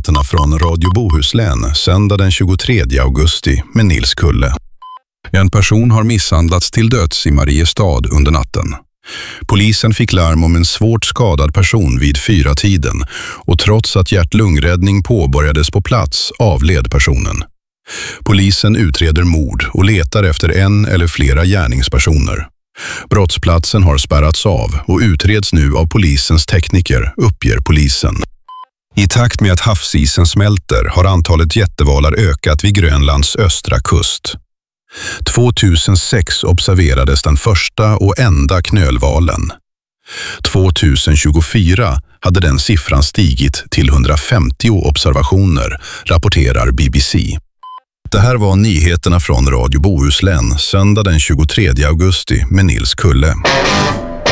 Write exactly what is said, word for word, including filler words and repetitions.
nyheterna från Radio Bohuslän söndag den tjugotredje augusti med Nils Kulle. En person har misshandlats till döds i Mariestad under natten. Polisen fick larm om en svårt skadad person vid fyra tiden och trots att hjärt-lungräddning påbörjades på plats avled personen. Polisen utreder mord och letar efter en eller flera gärningspersoner. Brottsplatsen har spärrats av och utreds nu av polisens tekniker, uppger polisen. I takt med att havsisen smälter har antalet jättevalar ökat vid Grönlands östra kust. tvåtusensex observerades den första och enda knölvalen. tvåtusentjugofyra hade den siffran stigit till hundrafemtio observationer, rapporterar B B C. Det här var nyheterna från Radio Bohuslän söndag den tjugotredje augusti med Nils Kulle.